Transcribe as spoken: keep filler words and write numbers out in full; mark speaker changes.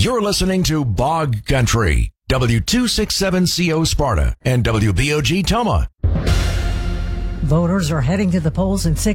Speaker 1: You're listening to Bog Country, W two sixty-seven C O Sparta and W B O G Toma.
Speaker 2: Voters are heading to the polls in six